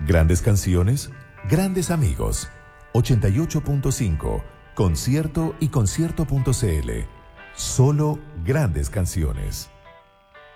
Grandes canciones, grandes amigos. 88.5, concierto y concierto.cl. Solo grandes canciones.